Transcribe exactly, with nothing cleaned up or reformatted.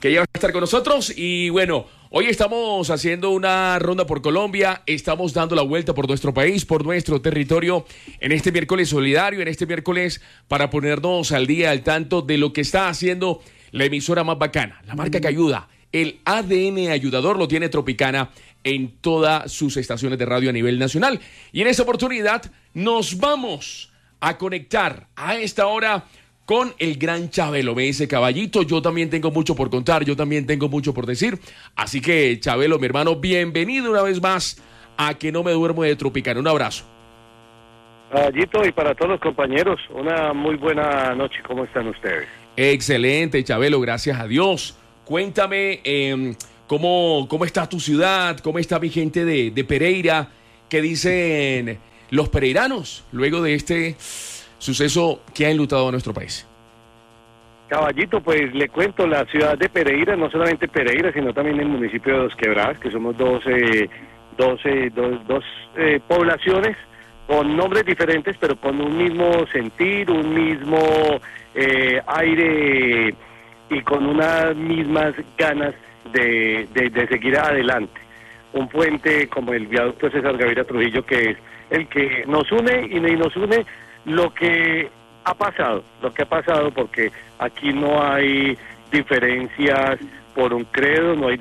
que ya va a estar con nosotros. Y bueno, hoy estamos haciendo una ronda por Colombia, estamos dando la vuelta por nuestro país, por nuestro territorio, en este miércoles solidario, en este miércoles para ponernos al día, al tanto de lo que está haciendo la emisora más bacana, la marca que ayuda. El A D N ayudador lo tiene Tropicana en todas sus estaciones de radio a nivel nacional. Y en esta oportunidad nos vamos a conectar a esta hora con el gran Chabelo. Me dice Caballito, yo también tengo mucho por contar, yo también tengo mucho por decir. Así que, Chabelo, mi hermano, bienvenido una vez más a Que No Me Duermo de Tropicana. Un abrazo. Caballito, y para todos los compañeros, una muy buena noche. ¿Cómo están ustedes? Excelente, Chabelo, gracias a Dios. Cuéntame eh, cómo, cómo está tu ciudad, cómo está mi gente de, de Pereira, qué dicen los pereiranos luego de este suceso que ha enlutado a nuestro país. Caballito, pues le cuento, la ciudad de Pereira, no solamente Pereira, sino también el municipio de Dos Quebradas, que somos dos, eh, dos, eh, dos, dos eh, poblaciones con nombres diferentes, pero con un mismo sentir, un mismo eh, aire y con unas mismas ganas de, de, de seguir adelante. Un puente como el viaducto César Gaviria Trujillo, que es el que nos une y nos une lo que ha pasado, lo que ha pasado, porque aquí no hay diferencias por un credo, no hay